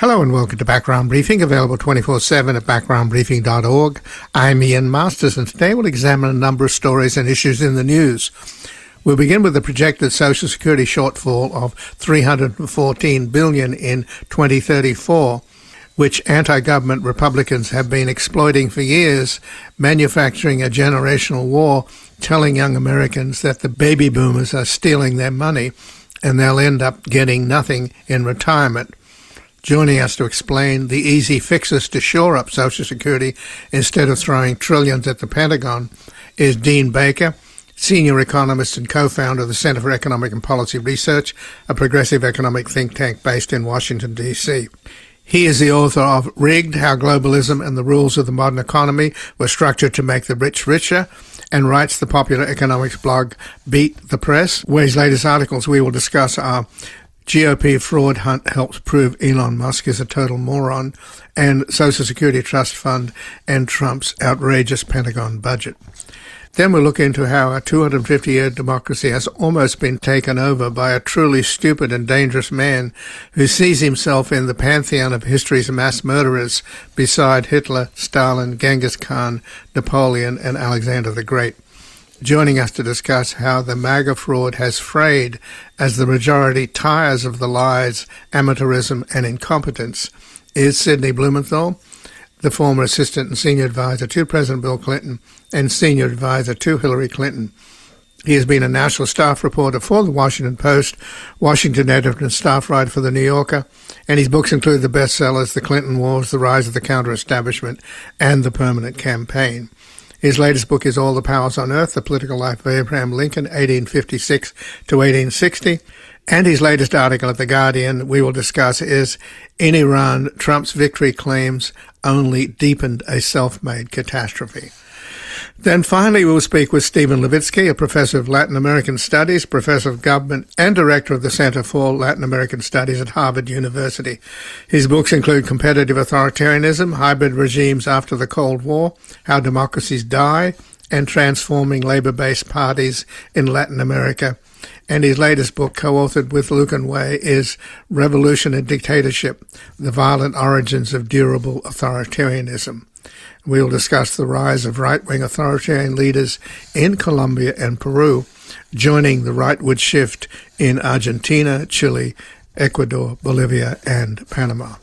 Hello and welcome to Background Briefing, available 24/7 at backgroundbriefing.org. I'm Ian Masters, and today we'll examine a number of stories and issues in the news. We'll begin with the projected Social Security shortfall of $314 billion in 2034, which anti-government Republicans have been exploiting for years, manufacturing a generational war, telling young Americans that the baby boomers are stealing their money and they'll end up getting nothing in retirement. Joining us to explain the easy fixes to shore up Social Security instead of throwing trillions at the Pentagon is Dean Baker, senior economist and co-founder of the Center for Economic and Policy Research, a progressive economic think tank based in Washington, D.C. He is the author of Rigged: How Globalism and the Rules of the Modern Economy Were Structured to Make the Rich Richer, and writes the popular economics blog Beat the Press, where his latest articles we will discuss are GOP fraud hunt helps prove Elon Musk is a total moron, and Social Security Trust Fund and Trump's outrageous Pentagon budget. Then we'll look into how our 250-year democracy has almost been taken over by a truly stupid and dangerous man who sees himself in the pantheon of history's mass murderers beside Hitler, Stalin, Genghis Khan, Napoleon, and Alexander the Great. Joining us to discuss how the MAGA fraud has frayed as the majority tires of the lies, amateurism, and incompetence is Sidney Blumenthal, the former assistant and senior advisor to President Bill Clinton and senior advisor to Hillary Clinton. He has been a national staff reporter for the Washington Post, Washington editor and staff writer for the New Yorker, and his books include the bestsellers The Clinton Wars, The Rise of the Counter-Establishment, and The Permanent Campaign. His latest book is All the Powers on Earth, The Political Life of Abraham Lincoln, 1856 to 1860. And his latest article at The Guardian we will discuss is In Iran, Trump's victory claims only deepened a self-made catastrophe. Then finally we will speak with Stephen Levitsky, a professor of Latin American Studies, professor of government, and director of the Center for Latin American Studies at Harvard University. His books include Competitive Authoritarianism, Hybrid Regimes After the Cold War, How Democracies Die, and Transforming Labor-Based Parties in Latin America. And his latest book, co-authored with Lucan Way, is Revolution and Dictatorship, The Violent Origins of Durable Authoritarianism. We will discuss the rise of right-wing authoritarian leaders in Colombia and Peru, joining the rightward shift in Argentina, Chile, Ecuador, Bolivia, and Panama.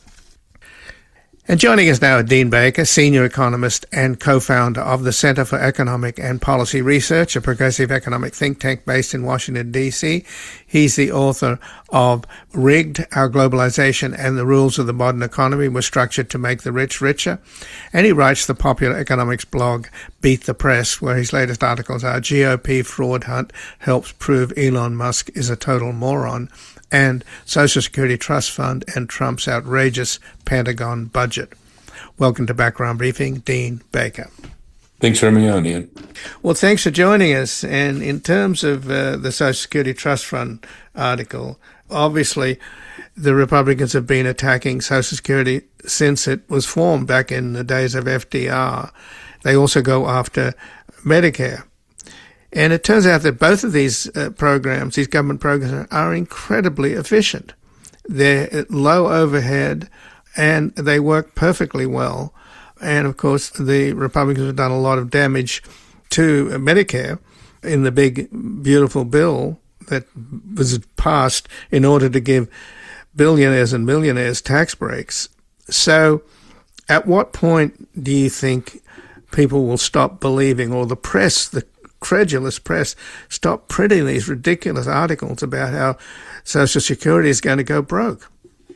And joining us now is Dean Baker, senior economist and co-founder of the Center for Economic and Policy Research, a progressive economic think tank based in Washington, D.C. He's the author of Rigged: How Globalization and the Rules of the Modern Economy Were Structured to Make the Rich Richer. And he writes the popular economics blog Beat the Press, where his latest articles are GOP fraud hunt helps prove Elon Musk is a total moron, and Social Security Trust Fund and Trump's outrageous Pentagon budget. Welcome to Background Briefing, Dean Baker. Thanks for having me on, Ian. Well, thanks for joining us. And in terms of the Social Security Trust Fund article, obviously the Republicans have been attacking Social Security since it was formed back in the days of FDR. They also go after Medicare. And it turns out that both of these programs, these government programs, are incredibly efficient. They're low overhead and they work perfectly well. And of course, the Republicans have done a lot of damage to Medicare in the big, beautiful bill that was passed in order to give billionaires and millionaires tax breaks. So at what point do you think people will stop believing, or the press, the credulous press, stop printing these ridiculous articles about how Social Security is going to go broke?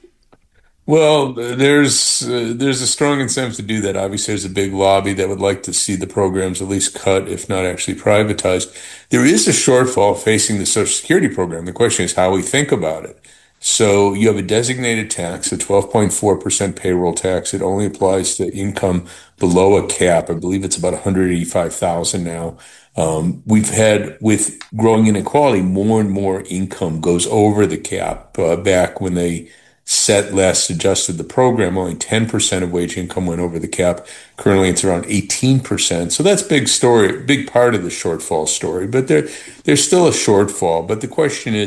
Well, there's a strong incentive to do that. Obviously, there's a big lobby that would like to see the programs at least cut, if not actually privatized. There is a shortfall facing the Social Security program. The question is how we think about it. So you have a designated tax, a 12.4% payroll tax. It only applies to income below a cap. I believe it's about $185,000 now. We've had, with growing inequality, more and more income goes over the cap. Back when they last adjusted the program, only 10% of wage income went over the cap. Currently, it's around 18%. So that's big part of the shortfall story. But there's still a shortfall. But the question is,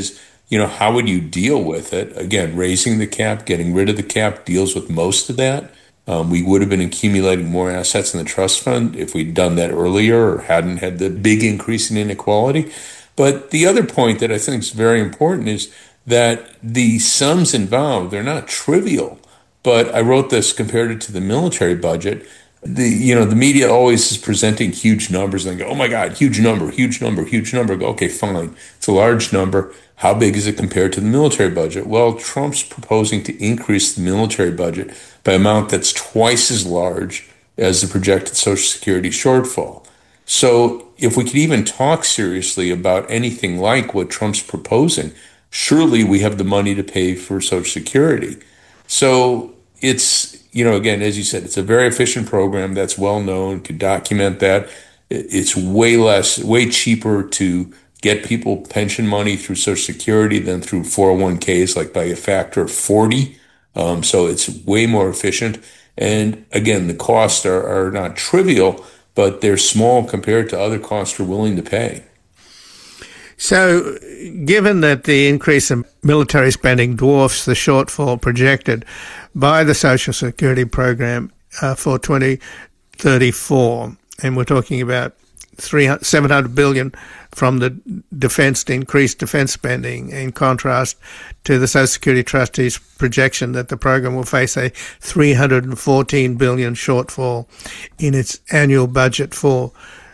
how would you deal with it? Again, raising the cap, getting rid of the cap deals with most of that. We would have been accumulating more assets in the trust fund if we'd done that earlier or hadn't had the big increase in inequality. But the other point that I think is very important is that the sums involved, they're not trivial. But I wrote this, compared it to the military budget. The media always is presenting huge numbers and they go, oh my God, huge number, huge number, huge number. I go, okay, fine. It's a large number. How big is it compared to the military budget? Well, Trump's proposing to increase the military budget by an amount that's twice as large as the projected Social Security shortfall. So if we could even talk seriously about anything like what Trump's proposing, surely we have the money to pay for Social Security. So it's, again, as you said, it's a very efficient program that's well known, can document that. It's way cheaper to get people pension money through Social Security than through 401ks, like by a factor of 40. So it's way more efficient. And again, the costs are not trivial, but they're small compared to other costs we're willing to pay. So, given that the increase in military spending dwarfs the shortfall projected by the Social Security program for 2034, and we're talking about $700 billion from the increased defense spending, in contrast to the Social Security trustees' projection that the program will face a $314 billion shortfall in its annual budget for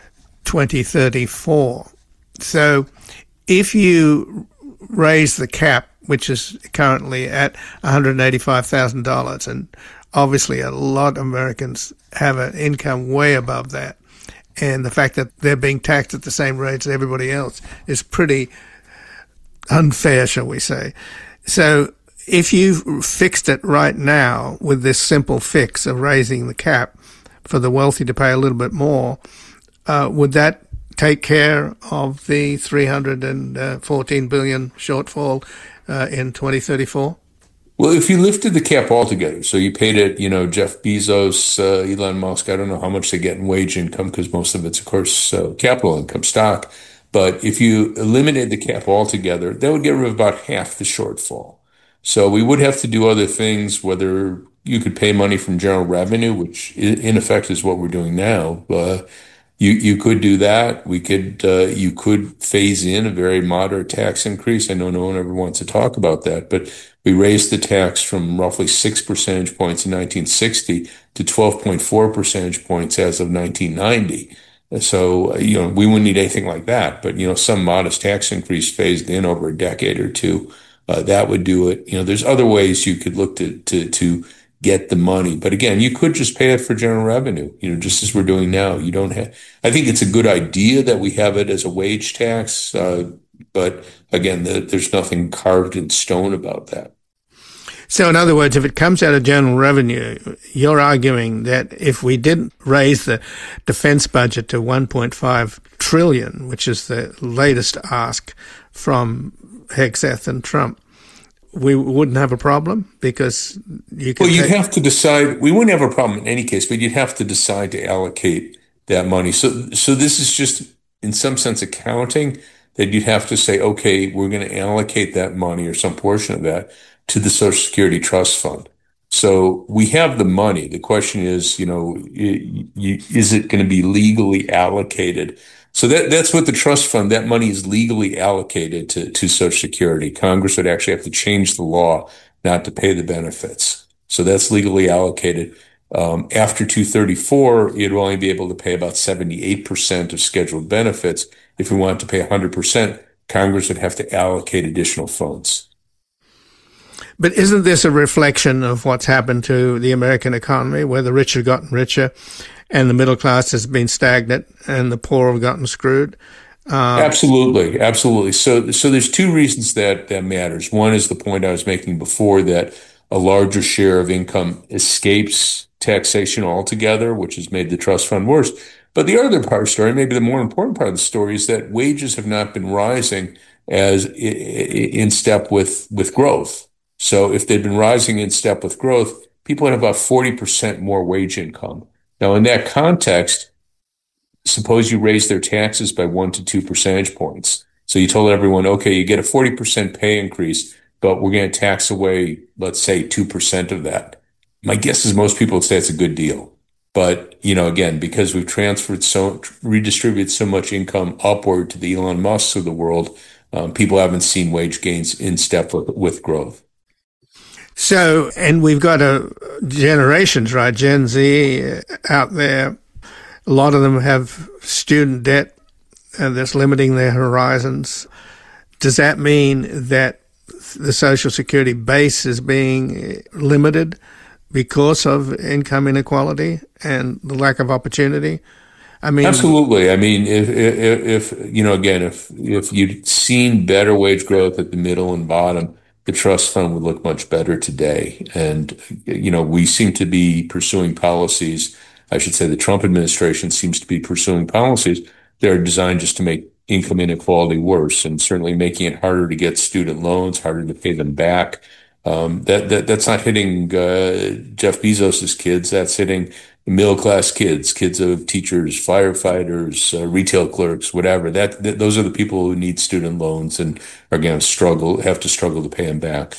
2034. So if you raise the cap, which is currently at $185,000, and obviously a lot of Americans have an income way above that, and the fact that they're being taxed at the same rates as everybody else is pretty unfair, shall we say. So if you fixed it right now with this simple fix of raising the cap for the wealthy to pay a little bit more, would that take care of the $314 billion shortfall in 2034? Well, if you lifted the cap altogether, so you paid it, Jeff Bezos, Elon Musk, I don't know how much they get in wage income because most of it's, of course, capital income, stock. But if you eliminated the cap altogether, that would get rid of about half the shortfall. So we would have to do other things, whether you could pay money from general revenue, which in effect is what we're doing now. You could do that. You could phase in a very moderate tax increase. I know no one ever wants to talk about that, but we raised the tax from roughly 6 percentage points in 1960 to 12.4 percentage points as of 1990. So, we wouldn't need anything like that, but, some modest tax increase phased in over a decade or two, that would do it. There's other ways you could look to get the money. But again, you could just pay it for general revenue, just as we're doing now. I think it's a good idea that we have it as a wage tax. But again, there's nothing carved in stone about that. So in other words, if it comes out of general revenue, you're arguing that if we didn't raise the defense budget to $1.5 trillion, which is the latest ask from Hegseth and Trump, we wouldn't have a problem because you could. Well, you'd have to decide. We wouldn't have a problem in any case, but you'd have to decide to allocate that money. So this is just, in some sense, accounting, that you'd have to say, okay, we're going to allocate that money or some portion of that to the Social Security Trust Fund. So we have the money. The question is, is it going to be legally allocated? So that's what the trust fund, that money is legally allocated to Social Security. Congress would actually have to change the law not to pay the benefits. So that's legally allocated. After 234, you'd only be able to pay about 78% of scheduled benefits. If we wanted to pay 100%, Congress would have to allocate additional funds. But isn't this a reflection of what's happened to the American economy, where the rich have gotten richer and the middle class has been stagnant and the poor have gotten screwed? Absolutely. So there's two reasons that matters. One is the point I was making before, that a larger share of income escapes taxation altogether, which has made the trust fund worse. But the other part of the story, maybe the more important part of the story, is that wages have not been rising as in step with growth. So if they'd been rising in step with growth, people had about 40% more wage income. Now, in that context, suppose you raise their taxes by 1 to 2 percentage points. So you told everyone, okay, you get a 40% pay increase, but we're going to tax away, let's say, 2% of that. My guess is most people would say it's a good deal. But, again, because we've redistributed so much income upward to the Elon Musks of the world, people haven't seen wage gains in step with growth. So, and we've got generations, right? Gen Z out there. A lot of them have student debt and that's limiting their horizons. Does that mean that the Social Security base is being limited because of income inequality and the lack of opportunity? I mean, absolutely. I mean, if you'd seen better wage growth at the middle and bottom, the trust fund would look much better today. And, we seem to be pursuing policies. I should say the Trump administration seems to be pursuing policies that are designed just to make income inequality worse, and certainly making it harder to get student loans, harder to pay them back. That's not hitting Jeff Bezos's kids. That's hitting middle class kids of teachers, firefighters, retail clerks, whatever. Those are the people who need student loans and are going to have to struggle to pay them back.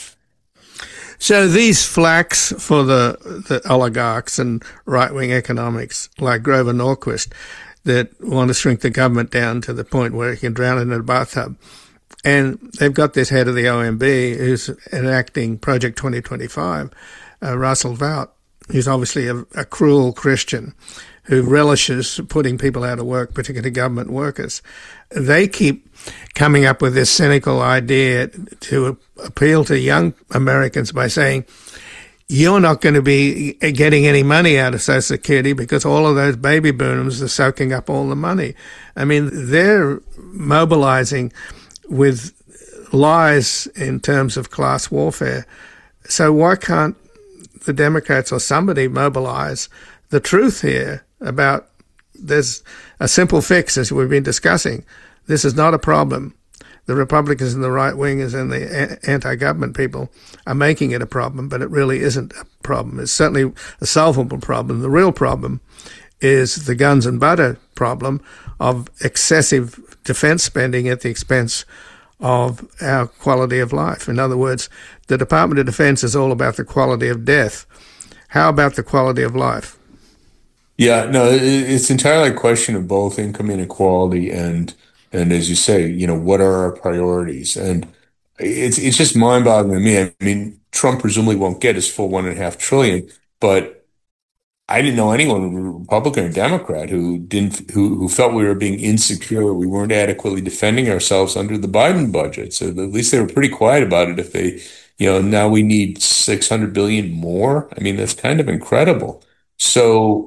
So these flacks for the oligarchs and right-wing economics like Grover Norquist that want to shrink the government down to the point where it can drown it in a bathtub. And they've got this head of the OMB who's enacting Project 2025, Russell Vought, who's obviously a cruel Christian who relishes putting people out of work, particularly government workers. They keep coming up with this cynical idea to appeal to young Americans by saying, you're not going to be getting any money out of Social Security because all of those baby boomers are soaking up all the money. I mean, they're mobilizing with lies in terms of class warfare. So why can't the Democrats or somebody mobilize the truth here about there's a simple fix, as we've been discussing. This is not a problem. The Republicans and the right wingers and the anti-government people are making it a problem, but it really isn't a problem. It's certainly a solvable problem. The real problem is the guns and butter problem of excessive defense spending at the expense of our quality of life. In other words, the Department of Defense is all about the quality of death. How about the quality of life? Yeah, no, it's entirely a question of both income inequality and as you say, what are our priorities? And it's just mind-boggling to me. I mean, Trump presumably won't get his full $1.5 trillion, but I didn't know anyone, Republican or Democrat, who felt we were being insecure, we weren't adequately defending ourselves under the Biden budget. So at least they were pretty quiet about it. If they, now we need $600 billion more. I mean, that's kind of incredible. So,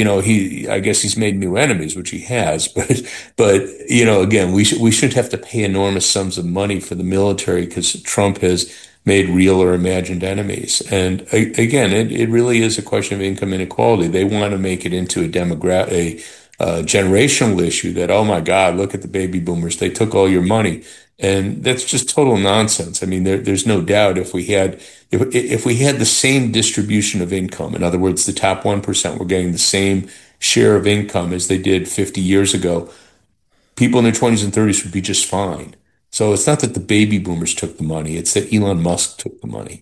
I guess he's made new enemies, which he has, but again, we shouldn't have to pay enormous sums of money for the military because Trump has made real or imagined enemies. And again, it really is a question of income inequality. They want to make it into a generational issue that, oh my God, look at the baby boomers. They took all your money. And that's just total nonsense. I mean, there's no doubt if we had the same distribution of income, in other words, the top 1% were getting the same share of income as they did 50 years ago, people in their 20s and 30s would be just fine. So it's not that the baby boomers took the money, it's that Elon Musk took the money.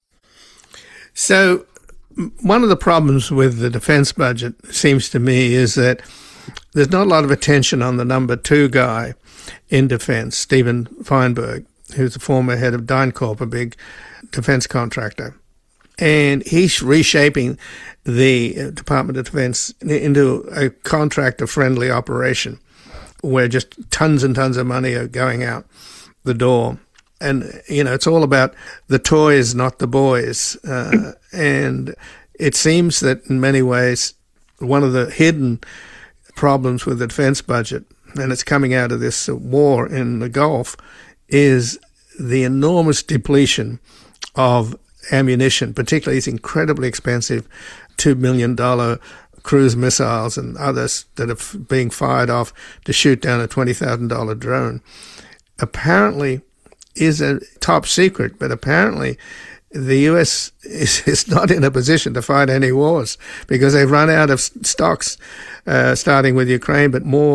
So one of the problems with the defense budget seems to me is that there's not a lot of attention on the number 2 guy in defense, Steven Feinberg, who's the former head of DynCorp, a big defense contractor. And he's reshaping the Department of Defense into a contractor-friendly operation where just tons and tons of money are going out the door. And, it's all about the toys, not the boys. And it seems that in many ways, one of the hidden problems with the defense budget, and it's coming out of this war in the Gulf, is the enormous depletion of ammunition, particularly these incredibly expensive $2 million cruise missiles and others that are being fired off to shoot down a $20,000 drone. Apparently is a top secret, but apparently the U.S. is not in a position to fight any wars because they've run out of stocks, starting with Ukraine, but more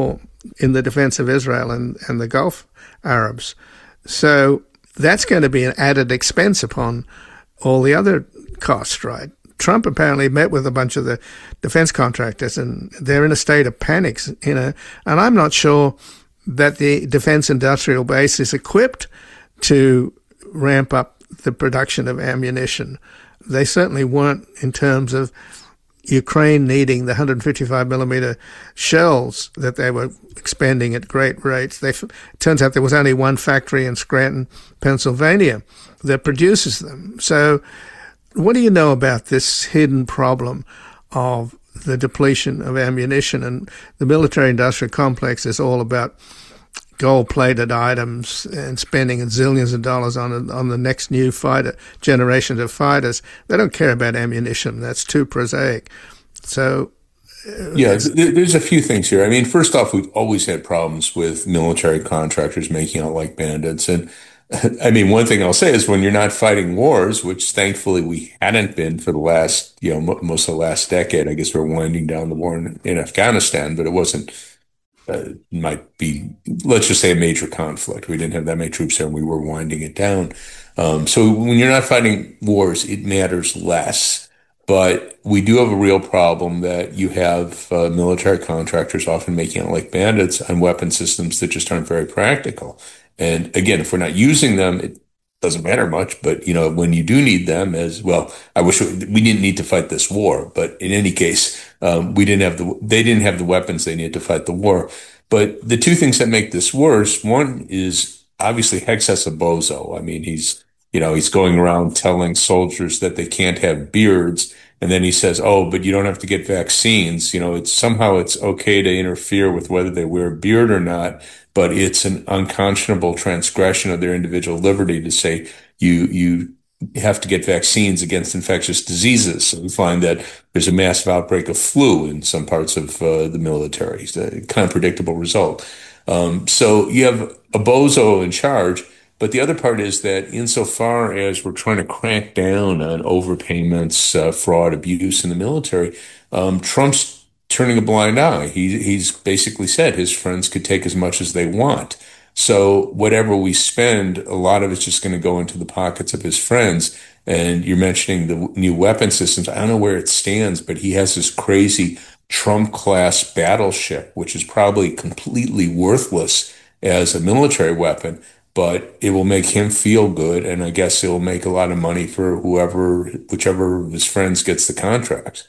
in the defense of Israel and the Gulf Arabs. So that's going to be an added expense upon all the other costs, right? Trump apparently met with a bunch of the defense contractors, and they're in a state of panic, and I'm not sure that the defense industrial base is equipped to ramp up the production of ammunition. They certainly weren't in terms of Ukraine needing the 155 millimeter shells that they were expending at great rates. It turns out there was only one factory in Scranton, Pennsylvania that produces them. So what do you know about this hidden problem of the depletion of ammunition? And the military-industrial complex is all about gold-plated items and spending zillions of dollars on the next new fighter generations of fighters. They don't care about ammunition. That's too prosaic. So, yeah, there's a few things here. I mean, first off, we've always had problems with military contractors making out like bandits. And I mean, one thing I'll say is when you're not fighting wars, which thankfully we hadn't been for the last, most of the last decade. I guess we're winding down the war in Afghanistan, but it wasn't. Might be, let's just say, a major conflict. We didn't have that many troops there, and we were winding it down. So when you're not fighting wars, it matters less. But we do have a real problem that you have military contractors often making out like bandits on weapon systems that just aren't very practical. And again, if we're not using them, it doesn't matter much. But when you do need them, as well, I wish we didn't need to fight this war. But in any case, they didn't have the weapons they needed to fight the war. But the two things that make this worse, one is obviously Hexas a bozo. I mean, he's going around telling soldiers that they can't have beards. And then he says, oh, but you don't have to get vaccines. It's okay to interfere with whether they wear a beard or not, but it's an unconscionable transgression of their individual liberty to say you have to get vaccines against infectious diseases. So we find that there's a massive outbreak of flu in some parts of the military. It's a kind of predictable result. So you have a bozo in charge. But the other part is that insofar as we're trying to crack down on overpayments, fraud, abuse in the military, Trump's turning a blind eye. He's basically said his friends could take as much as they want. So whatever we spend, a lot of it's just going to go into the pockets of his friends. And you're mentioning the new weapon systems. I don't know where it stands, but he has this crazy Trump-class battleship, which is probably completely worthless as a military weapon, but it will make him feel good, and I guess it will make a lot of money for whichever of his friends gets the contract.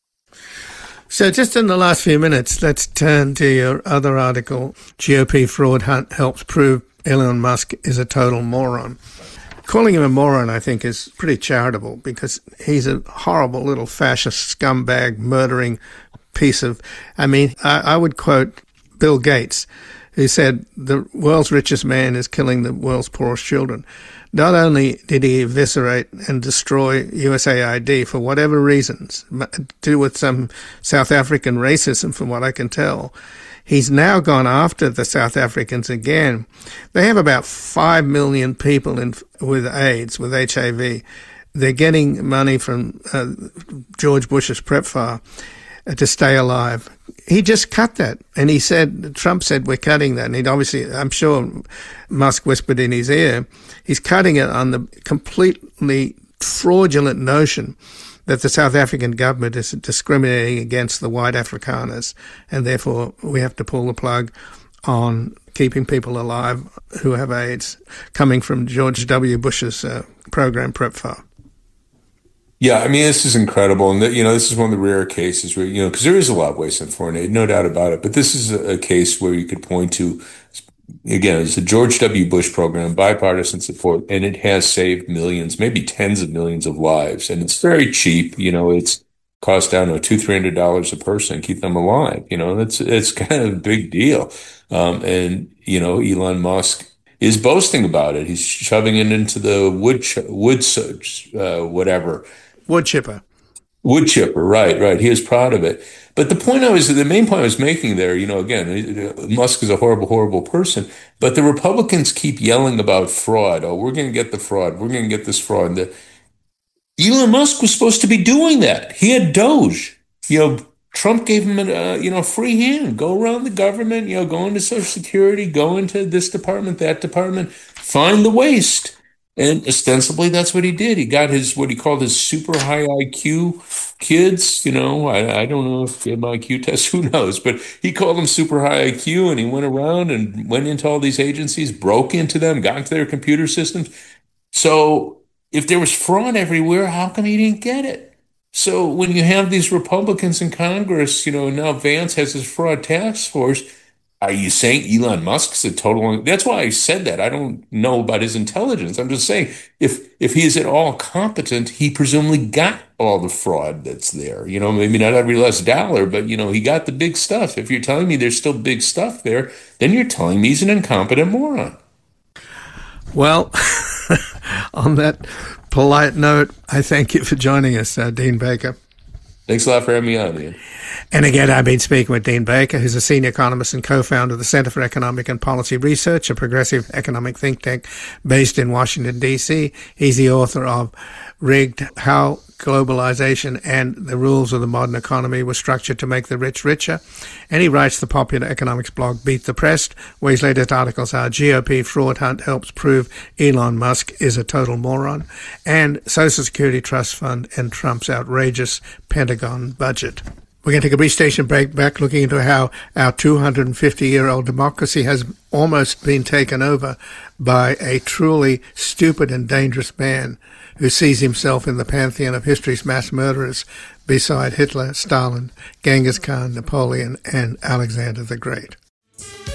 So just in the last few minutes, let's turn to your other article, GOP Fraud Hunt Helps Prove Elon Musk is a Total Moron. Calling him a moron, I think, is pretty charitable because he's a horrible little fascist scumbag murdering piece of... I would quote Bill Gates, who said the world's richest man is killing the world's poorest children. Not only did he eviscerate and destroy USAID for whatever reasons, to do with some South African racism from what I can tell, he's now gone after the South Africans again. They have about 5 million people with AIDS, with HIV. They're getting money from George Bush's PrEPFAR to stay alive. He just cut that. And Trump said, we're cutting that. And I'm sure Musk whispered in his ear, he's cutting it on the completely fraudulent notion that the South African government is discriminating against the white Afrikaners. And therefore we have to pull the plug on keeping people alive who have AIDS, coming from George W. Bush's program PrEPFAR. Yeah, I mean, this is incredible. And, this is one of the rare cases where, because there is a lot of waste in foreign aid, no doubt about it. But this is a case where you could point to, again, it's a George W. Bush program, bipartisan support, and it has saved millions, maybe tens of millions of lives. And it's very cheap. It's cost, I don't know, $200-300 a person, keep them alive. It's kind of a big deal. And Elon Musk is boasting about it. He's shoving it into the wood chipper, right. He is proud of it. But the main point I was making there, again, Musk is a horrible, horrible person, but the Republicans keep yelling about fraud. Oh, we're going to get the fraud. We're going to get this fraud. Elon Musk was supposed to be doing that. He had Doge. Trump gave him a free hand. Go around the government, go into Social Security, go into this department, that department, find the waste. And ostensibly, that's what he did. He got what he called his super high IQ kids. I don't know if he had IQ tests, who knows, but he called them super high IQ, and he went around and went into all these agencies, broke into them, got into their computer systems. So if there was fraud everywhere, how come he didn't get it? So when you have these Republicans in Congress, now Vance has his fraud task force. Are you saying Elon Musk's a total? That's why I said that. I don't know about his intelligence. I'm just saying if he is at all competent, he presumably got all the fraud that's there. Maybe not every last dollar, but he got the big stuff. If you're telling me there's still big stuff there, then you're telling me he's an incompetent moron. Well, on that polite note, I thank you for joining us, Dean Baker. Thanks a lot for having me on, Ian. And again, I've been speaking with Dean Baker, who's a senior economist and co-founder of the Center for Economic and Policy Research, a progressive economic think tank based in Washington, D.C. He's the author of Rigged: How Globalization and the Rules of the Modern Economy Were Structured to Make the Rich Richer. And he writes the popular economics blog Beat the Press, where his latest articles are GOP Fraud Hunt Helps Prove Elon Musk is a Total Moron, and Social Security Trust Fund and Trump's Outrageous Pentagon Budget. We're going to take a brief station break, back looking into how our 250-year-old democracy has almost been taken over by a truly stupid and dangerous man who sees himself in the pantheon of history's mass murderers beside Hitler, Stalin, Genghis Khan, Napoleon, and Alexander the Great.